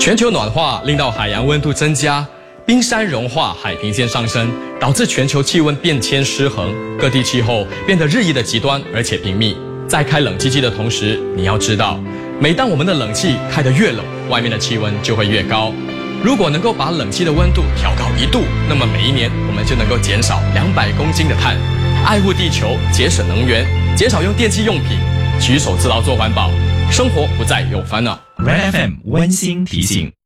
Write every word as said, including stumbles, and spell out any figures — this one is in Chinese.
全球暖化令到海洋温度增加，冰山融化，海平线上升，导致全球气温变迁失衡，各地气候变得日益的极端而且频密。在开冷气机的同时，你要知道，每当我们的冷气开得越冷，外面的气温就会越高。如果能够把冷气的温度调高一度，那么每一年我们就能够减少两百公斤的碳。爱护地球，节省能源，减少用电器用品，举手之劳做环保，生活不再有烦恼。 Red F M 温馨提醒。